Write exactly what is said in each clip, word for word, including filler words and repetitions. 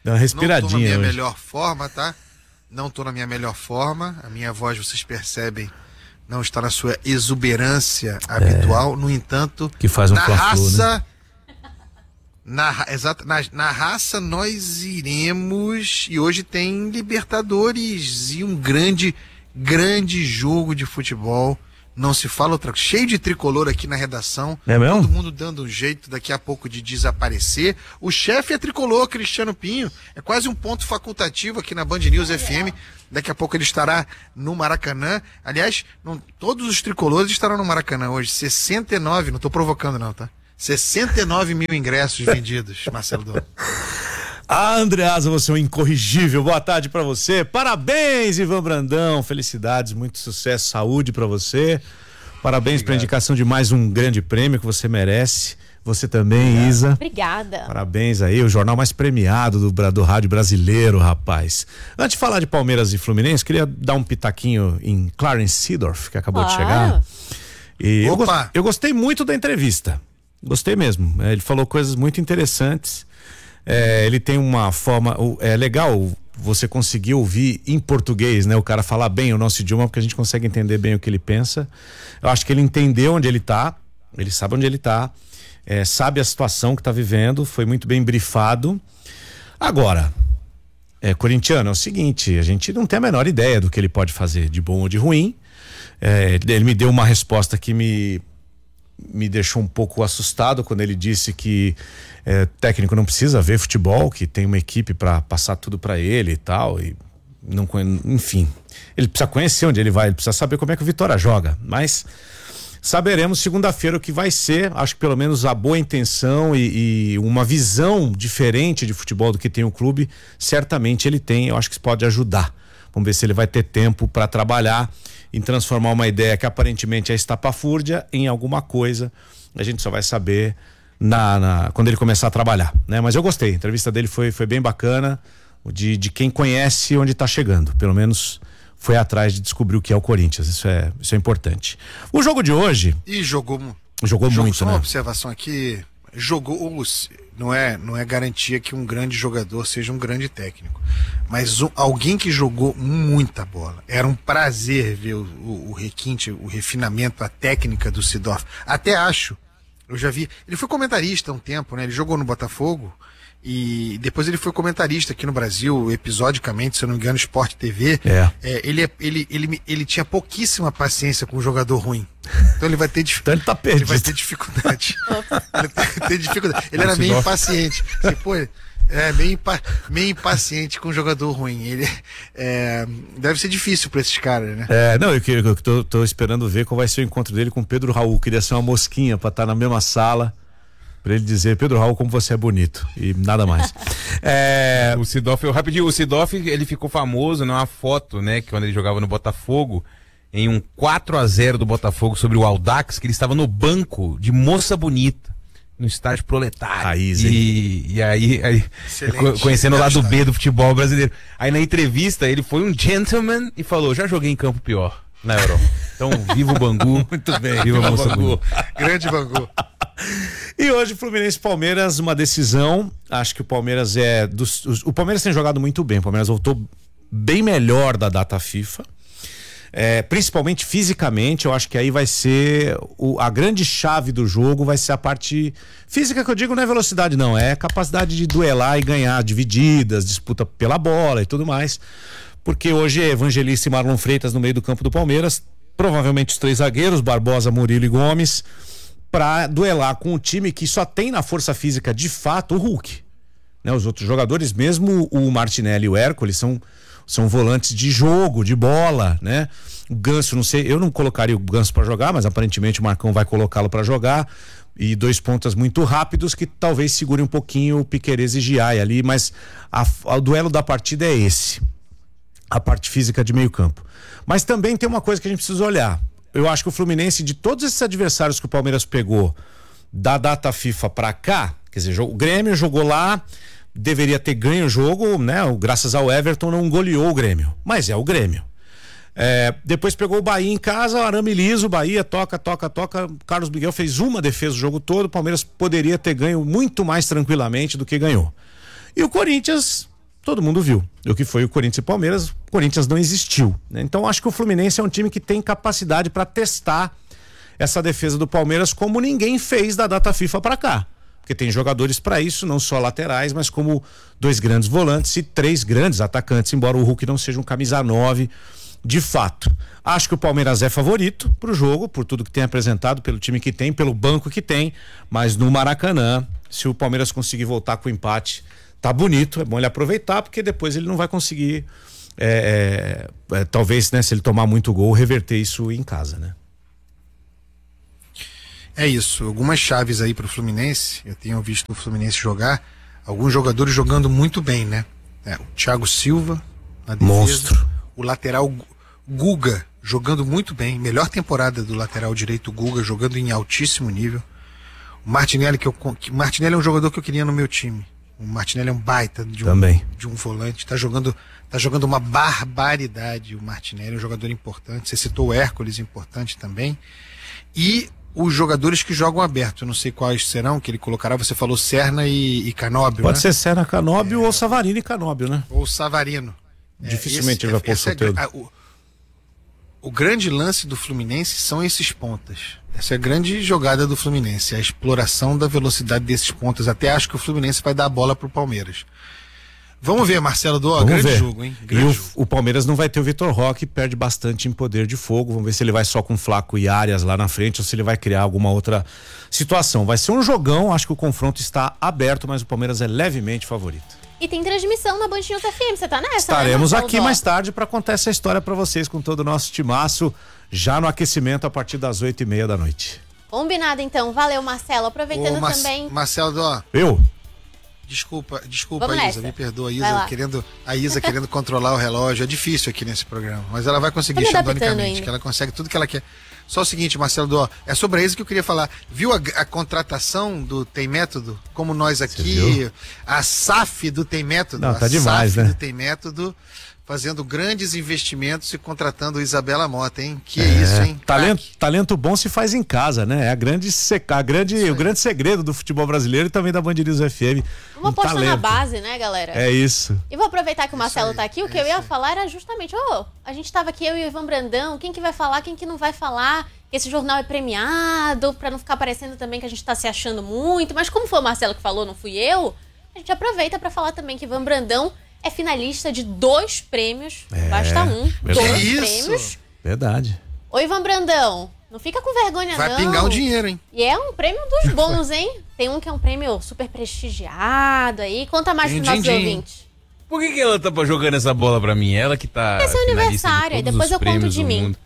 Dá uma respiradinha. Não tô na minha hoje. melhor forma, tá? Não tô na minha melhor forma. A minha voz, vocês percebem, não está na sua exuberância habitual. No entanto, que faz um na fla-flu, raça... né? Na, exato, na, na raça nós iremos, e hoje tem Libertadores e um grande, grande jogo de futebol, não se fala outra coisa, cheio de tricolor aqui na redação, é mesmo? Todo mundo dando um jeito daqui a pouco de desaparecer, o chefe é tricolor, Cristiano Pinho, é quase um ponto facultativo aqui na Band News F M, daqui a pouco ele estará no Maracanã, aliás, não, todos os tricolores estarão no Maracanã hoje, sessenta e nove, não estou provocando não, tá? sessenta e nove mil ingressos vendidos, Marcelo Dono. Ah, Andreasa, você é um incorrigível. Boa tarde pra você. Parabéns, Ivan Brandão. Felicidades, muito sucesso, saúde pra você. Parabéns pela indicação de mais um grande prêmio que você merece. Você também, Obrigado. Isa. Obrigada. Parabéns aí, o jornal mais premiado do, do rádio brasileiro, rapaz. Antes de falar de Palmeiras e Fluminense, queria dar um pitaquinho em Clarence Seedorf, que acabou ah. de chegar. E eu, eu gostei muito da entrevista. Gostei mesmo, ele falou coisas muito interessantes, é, ele tem uma forma, é legal você conseguir ouvir em português, né? O cara falar bem o nosso idioma, porque a gente consegue entender bem o que ele pensa. Eu acho que ele entendeu onde ele tá, ele sabe onde ele tá, é, sabe a situação que tá vivendo, foi muito bem brifado. Agora, é, corintiano, é o seguinte, a gente não tem a menor ideia do que ele pode fazer, de bom ou de ruim. É, ele me deu uma resposta que me me deixou um pouco assustado quando ele disse que é, técnico não precisa ver futebol, que tem uma equipe para passar tudo para ele e tal, e não, enfim, ele precisa conhecer onde ele vai, ele precisa saber como é que o Vitória joga, mas saberemos segunda-feira o que vai ser. Acho que pelo menos a boa intenção e, e uma visão diferente de futebol do que tem o clube, certamente ele tem. Eu acho que isso pode ajudar. Vamos ver se ele vai ter tempo para trabalhar em transformar uma ideia que aparentemente é estapafúrdia em alguma coisa. A gente só vai saber na, na, quando ele começar a trabalhar, né? Mas eu gostei, a entrevista dele foi, foi bem bacana, de, de quem conhece onde está chegando, pelo menos foi atrás de descobrir o que é o Corinthians. Isso é, isso é importante. O jogo de hoje... E jogou, jogou jogo, muito, só né? Uma observação aqui, jogou, não é, não é garantia que um grande jogador seja um grande técnico, mas um, alguém que jogou muita bola. Era um prazer ver o, o, o requinte, o refinamento, a técnica do Seedorf. Até acho, eu já vi, ele foi comentarista há um tempo, né? Ele jogou no Botafogo e depois ele foi comentarista aqui no Brasil, episodicamente, se eu não me engano, Sport T V. É. É, ele, é, ele, ele, ele tinha pouquíssima paciência com um jogador ruim. Então ele vai ter, dif... então ele tá perdido. Ele vai ter dificuldade. ele tem, tem dificuldade. Ele era meio impaciente. Assim, pô, é meio, impa... meio impaciente com um jogador ruim. Ele é... deve ser difícil pra esses caras, né? É, não, eu, eu, eu tô, tô esperando ver qual vai ser o encontro dele com o Pedro Raul. Queria ser uma mosquinha pra estar na mesma sala, pra ele dizer: Pedro Raul, como você é bonito, e nada mais. é... O Seedorf, rapidinho, o Seedorf, ele ficou famoso numa foto, né, que quando ele jogava no Botafogo, em um quatro a zero do Botafogo sobre o Audax, que ele estava no banco de Moça Bonita, no estádio Proletário. Raiz, e, e aí, aí conhecendo o lado B do futebol brasileiro. Aí na entrevista ele foi um gentleman e falou: já joguei em campo pior na Europa. Então, viva o Bangu. Muito bem, viva o Moça Bangu. Grande Bangu. E hoje Fluminense e Palmeiras, uma decisão. Acho que o Palmeiras é dos, o Palmeiras tem jogado muito bem. O Palmeiras voltou bem melhor da data FIFA, é, principalmente fisicamente. Eu acho que aí vai ser o, a grande chave do jogo, vai ser a parte física, que eu digo não é velocidade não, é capacidade de duelar e ganhar divididas, disputa pela bola e tudo mais, porque hoje é Evangelista e Marlon Freitas no meio do campo do Palmeiras, provavelmente os três zagueiros, Barbosa, Murilo e Gomes, para duelar com um time que só tem na força física de fato o Hulk, né? Os outros jogadores, mesmo o Martinelli e o Hércules, são, são volantes de jogo, de bola, né? O Ganso, não sei, eu não colocaria o Ganso para jogar, mas aparentemente o Marcão vai colocá-lo para jogar, e dois pontas muito rápidos que talvez segurem um pouquinho o Piquerez e Giai ali, mas a, a, o duelo da partida é esse, a parte física de meio campo. Mas também tem uma coisa que a gente precisa olhar. Eu acho que o Fluminense, de todos esses adversários que o Palmeiras pegou da data FIFA pra cá, quer dizer, o Grêmio jogou lá, deveria ter ganho o jogo, né? Graças ao Everton não goleou o Grêmio, mas é o Grêmio. É, depois pegou o Bahia em casa, arame liso, Bahia toca, toca, toca. Carlos Miguel fez uma defesa o jogo todo. O Palmeiras poderia ter ganho muito mais tranquilamente do que ganhou. E o Corinthians todo mundo viu. O que foi o Corinthians e Palmeiras, o Corinthians não existiu, né? Então acho que o Fluminense é um time que tem capacidade para testar essa defesa do Palmeiras como ninguém fez da data FIFA para cá. Porque tem jogadores para isso, não só laterais, mas como dois grandes volantes e três grandes atacantes, embora o Hulk não seja um camisa nove de fato. Acho que o Palmeiras é favorito pro jogo, por tudo que tem apresentado, pelo time que tem, pelo banco que tem, mas no Maracanã, se o Palmeiras conseguir voltar com o empate, tá bonito, é bom ele aproveitar, porque depois ele não vai conseguir, é, é, é, talvez, né, se ele tomar muito gol, reverter isso em casa, né? É isso, algumas chaves aí pro Fluminense, eu tenho visto o Fluminense jogar, alguns jogadores jogando muito bem, né? É, o Thiago Silva, na defesa, monstro. O lateral Guga, jogando muito bem, melhor temporada do lateral direito Guga, jogando em altíssimo nível. O Martinelli, que eu, que, Martinelli é um jogador que eu queria no meu time. O Martinelli é um baita de um, Também. de um volante, tá jogando, tá jogando uma barbaridade o Martinelli, é um jogador importante. Você citou o Hércules, importante também. E os jogadores que jogam aberto, eu não sei quais serão, que ele colocará, você falou Serna e, e Canóbio, Pode né? ser Serna, Canóbio é... ou Savarino e Canóbio, né? Ou Savarino. Dificilmente é, ele vai pôr o Soteldo. É, o, o grande lance do Fluminense são esses pontas. Essa é a grande jogada do Fluminense, a exploração da velocidade desses pontas. Até acho que o Fluminense vai dar a bola pro Palmeiras. Vamos ver, Marcelo do grande ver. jogo, hein? Grande e o, jogo. o Palmeiras não vai ter o Vitor Roque, perde bastante em poder de fogo. Vamos ver se ele vai só com Flaco e Arias lá na frente ou se ele vai criar alguma outra situação. Vai ser um jogão, acho que o confronto está aberto, mas o Palmeiras é levemente favorito. E tem transmissão na Band News F M, você tá nessa? Estaremos né, aqui mais tarde para contar essa história para vocês com todo o nosso timaço, já no aquecimento a partir das oito e meia da noite. Combinado então, valeu Marcelo, aproveitando Mar também... Marcelo, ó. Eu? Desculpa, desculpa Vamos Isa, nessa. me perdoa, Isa, querendo, a Isa querendo controlar o relógio, é difícil aqui nesse programa, mas ela vai conseguir xandonicamente, que ela consegue tudo que ela quer. Só o seguinte, Marcelo Dó, é sobre isso que eu queria falar. Viu a, a contratação do Tem Método? Como nós aqui, a S A F do Tem Método, Não, tá a demais, S A F né? do Tem Método, fazendo grandes investimentos e contratando Isabela Mota, hein? Que É, isso, hein? Talento, talento bom se faz em casa, né? É a grande, seca, a grande, o grande segredo do futebol brasileiro e também da Band News F M. Vamos um apostar talento. na base, né, galera? É isso. E vou aproveitar que o Marcelo aí, tá aqui, o que é eu ia isso aí. falar era justamente, ô, a gente tava aqui, eu e o Ivan Brandão, quem que vai falar, quem que não vai falar, esse jornal é premiado, pra não ficar parecendo também que a gente tá se achando muito, mas como foi o Marcelo que falou, não fui eu, a gente aproveita pra falar também que Ivan Brandão é finalista de dois prêmios, É, basta um, verdade. dois Que isso? prêmios. Verdade. Ô, Ivan Brandão, não fica com vergonha Vai não. pingar um dinheiro, hein? E é um prêmio dos bons, hein? Tem um que é um prêmio super prestigiado aí. Conta mais Tem pros nossos din-din. ouvintes. Por que, que ela tá jogando essa bola pra mim? Ela que tá. É seu finalista de aniversário, aí todos depois os eu conto prêmios de do mim. mundo.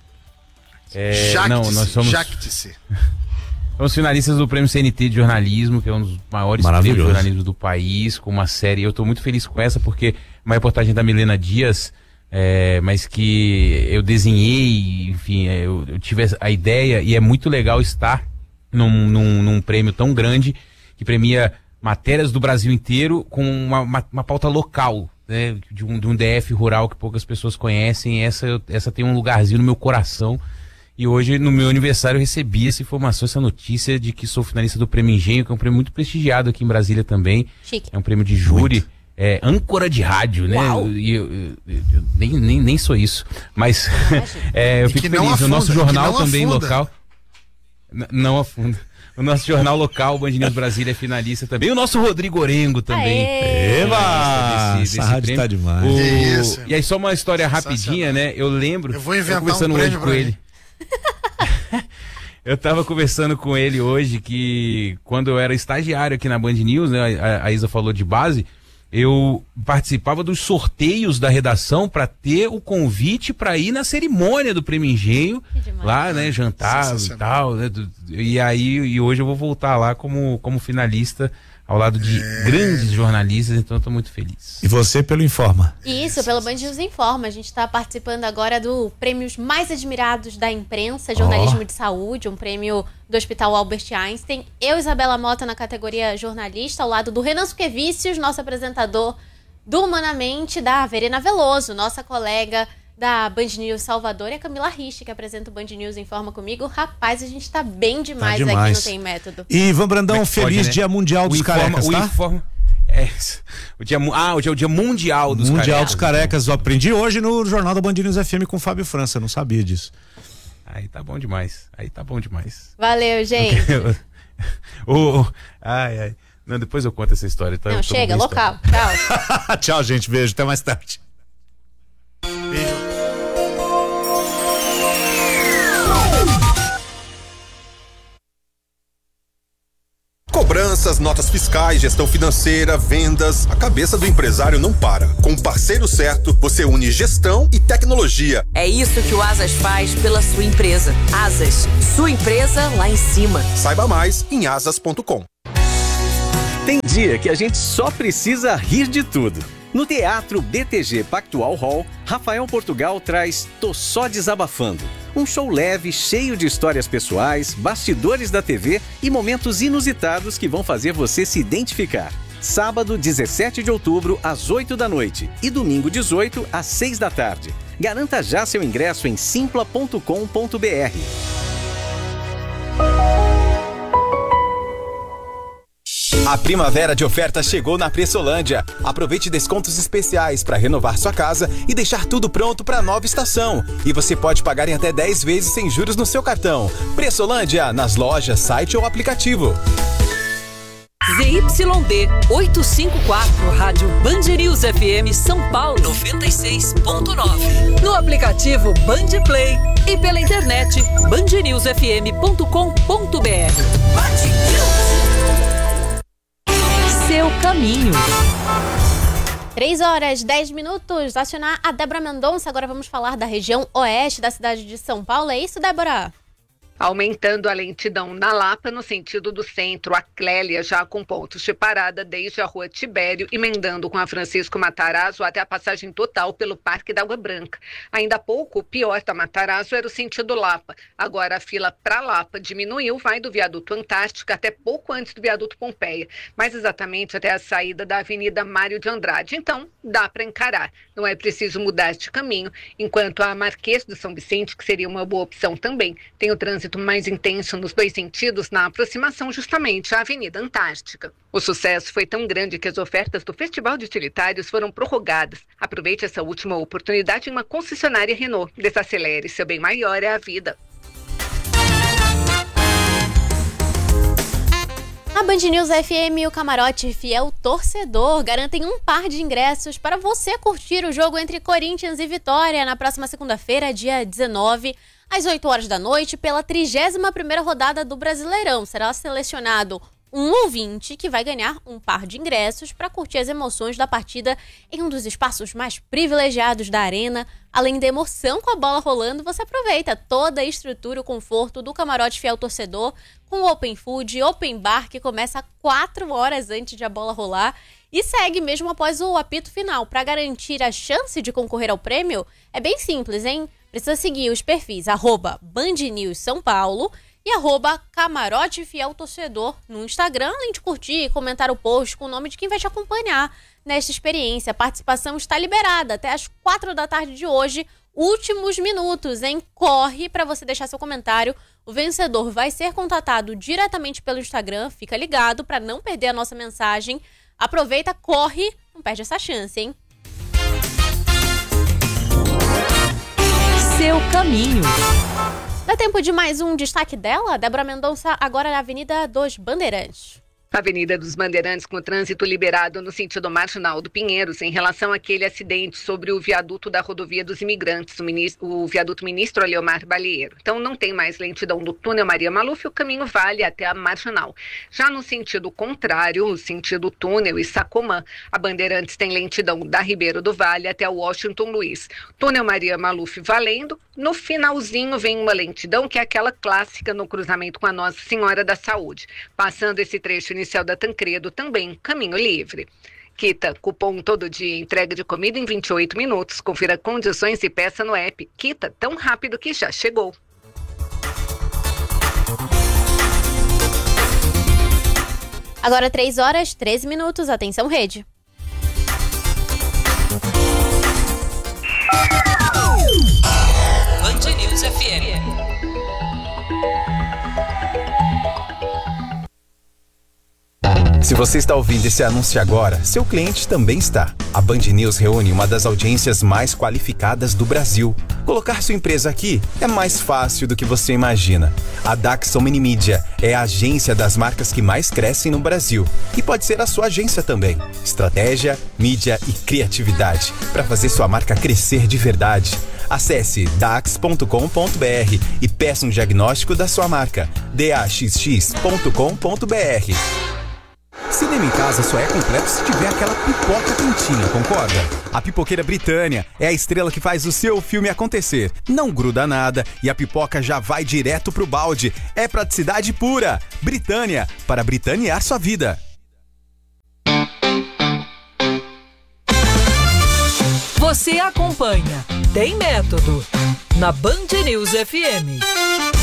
É, Jacte-se, não, nós somos, jacte-se. somos finalistas do Prêmio C N T de Jornalismo, que é um dos maiores prêmios de Maravilhoso. jornalismo do país, com uma série. Eu tô muito feliz com essa, porque uma reportagem da Milena Dias, é, mas que eu desenhei, enfim, é, eu, eu tive a ideia, e é muito legal estar num, num, num prêmio tão grande, que premia matérias do Brasil inteiro com uma, uma, uma pauta local, né, de um, de um D F rural que poucas pessoas conhecem. Essa, eu- essa tem um lugarzinho no meu coração. E hoje, no meu aniversário, eu recebi essa informação, essa notícia de que sou finalista do Prêmio Engenho, que é um prêmio muito prestigiado aqui em Brasília também. Chique. É um prêmio de júri, é, âncora de rádio, né? Uau. E eu, eu- eu nem, nem, nem sou isso. Mas é, eu E fico que não feliz. afunda, o nosso que jornal não também afunda. local. N- não afunda. O nosso jornal local, Band News Brasília, é finalista também. E o nosso Rodrigo Orengo também. Aê! Eba! Desse- Essa desse rádio prêmio. tá demais. O- Que isso, E aí, só uma história rapidinha, né? Eu lembro. Eu vou inventar conversando um hoje prêmio com pra ele. mim. Eu tava conversando com ele hoje que quando eu era estagiário aqui na Band News, né, a, a Isa falou de base, eu participava dos sorteios da redação para ter o convite para ir na cerimônia do Prêmio Engenho, Que demais. lá, né, jantar e Sensacional. tal, né, do- e aí e hoje eu vou voltar lá como, como finalista ao lado de grandes jornalistas, então eu tô muito feliz. E você pelo Informa. Isso, pelo Band News Informa. A gente está participando agora do Prêmios Mais Admirados da Imprensa, Jornalismo Ó. de Saúde, um prêmio do Hospital Albert Einstein. Eu, Isabela Mota, na categoria jornalista, ao lado do Renan Suquevicius, nosso apresentador do Humanamente, da Verena Veloso, nossa colega da Band News Salvador, e a Camila Riche, que apresenta o Band News Informa comigo. Rapaz, a gente tá bem demais, demais. aqui no Tem Método. E Ivan Brandão, Como é que feliz pode, né? Dia Mundial O dos informa, Carecas, o tá? informa, É, o dia, ah, o dia, o dia mundial dos mundial carecas. dos carecas. Eu aprendi hoje no Jornal da Band News F M com o Fábio França, não sabia disso. Aí tá bom demais. Aí tá bom demais. Valeu, gente. o, ai, ai. Não, depois eu conto essa história. Tá? Não, chega, local. Tchau. Tchau, gente. Beijo. Até mais tarde. Beijo. Cobranças, notas fiscais, gestão financeira, vendas. A cabeça do empresário não para. Com o parceiro certo, você une gestão e tecnologia. É isso que o Asas faz pela sua empresa. Asas, sua empresa lá em cima. Saiba mais em asas ponto com. Tem dia que a gente só precisa rir de tudo. No Teatro B T G Pactual Hall, Rafael Portugal traz Tô Só Desabafando. Um show leve, cheio de histórias pessoais, bastidores da T V e momentos inusitados que vão fazer você se identificar. Sábado, dezessete de outubro, às oito da noite e domingo, dezoito, às seis da tarde. Garanta já seu ingresso em simpla ponto com ponto b r. A primavera de ofertas chegou na Pressolândia. Aproveite descontos especiais para renovar sua casa e deixar tudo pronto para a nova estação. E você pode pagar em até dez vezes sem juros no seu cartão. Pressolândia, nas lojas, site ou aplicativo. Z Y D oitocentos e cinquenta e quatro, Rádio Band News F M São Paulo noventa e seis ponto nove. No aplicativo Band Play e pela internet band news f m ponto com ponto b r. Seu caminho. três horas, dez minutos. Acionar a Débora Mendonça. Agora vamos falar da região oeste da cidade de São Paulo. É isso, Débora? Aumentando a lentidão na Lapa, no sentido do centro, a Clélia já com pontos de parada desde a rua Tibério, emendando com a Francisco Matarazzo até a passagem total pelo Parque da Água Branca. Ainda há pouco, o pior da Matarazzo era o sentido Lapa. Agora a fila para Lapa diminuiu, vai do viaduto Antártica até pouco antes do viaduto Pompeia, mais exatamente até a saída da Avenida Mário de Andrade. Então, dá para encarar. Não é preciso mudar de caminho, enquanto a Marquês do São Vicente, que seria uma boa opção também, tem o trânsito mais intenso nos dois sentidos na aproximação justamente à Avenida Antártica. O sucesso foi tão grande que as ofertas do Festival de Utilitários foram prorrogadas. Aproveite essa última oportunidade em uma concessionária Renault. Desacelere, seu bem maior é a vida. A Band News F M e o Camarote Fiel Torcedor garantem um par de ingressos para você curtir o jogo entre Corinthians e Vitória na próxima segunda-feira, dia dezenove, às oito horas da noite, pela trigésima primeira rodada do Brasileirão. Será selecionado um ouvinte que vai ganhar um par de ingressos para curtir as emoções da partida em um dos espaços mais privilegiados da arena. Além da emoção com a bola rolando, você aproveita toda a estrutura e o conforto do Camarote Fiel Torcedor com Open Food, Open Bar, que começa quatro horas antes de a bola rolar e segue mesmo após o apito final. Para garantir a chance de concorrer ao prêmio, é bem simples, hein? Precisa seguir os perfis arroba Band News São Paulo e arroba Camarote Fiel Torcedor no Instagram, além de curtir e comentar o post com o nome de quem vai te acompanhar nesta experiência. A participação está liberada até as quatro da tarde de hoje. Últimos minutos, hein? Corre para você deixar seu comentário. O vencedor vai ser contatado diretamente pelo Instagram. Fica ligado para não perder a nossa mensagem. Aproveita, corre, não perde essa chance, hein? Seu caminho. Dá tempo de mais um destaque dela? Débora Mendonça, agora na Avenida dos Bandeirantes. Avenida dos Bandeirantes com o trânsito liberado no sentido marginal do Pinheiros em relação àquele acidente sobre o viaduto da rodovia dos imigrantes, o, ministro, o viaduto Ministro Aleomar Balieiro. Então não tem mais lentidão do túnel Maria Maluf, o caminho vale até a marginal. Já no sentido contrário, o sentido túnel e Sacomã, a Bandeirantes tem lentidão da Ribeiro do Vale até o Washington Luiz. Túnel Maria Maluf valendo, no finalzinho vem uma lentidão que é aquela clássica no cruzamento com a Nossa Senhora da Saúde. Passando esse trecho inicial da Tancredo, também caminho livre. Quita, cupom todo dia, entrega de comida em vinte e oito minutos. Confira condições e peça no app. Quita, tão rápido que já chegou. Agora três horas, treze minutos. Atenção, rede. Band News F M. Se você está ouvindo esse anúncio agora, seu cliente também está. A Band News reúne uma das audiências mais qualificadas do Brasil. Colocar sua empresa aqui é mais fácil do que você imagina. A Daxon Mini Media é a agência das marcas que mais crescem no Brasil. E pode ser a sua agência também. Estratégia, mídia e criatividade para fazer sua marca crescer de verdade. Acesse dax ponto com ponto b r e peça um diagnóstico da sua marca. d a x x ponto com ponto b r. Cinema em casa só é completo se tiver aquela pipoca quentinha, concorda? A Pipoqueira Britânia é a estrela que faz o seu filme acontecer. Não gruda nada e a pipoca já vai direto pro balde. É praticidade pura. Britânia, para britanear sua vida. Você acompanha Tem Método na Band News F M.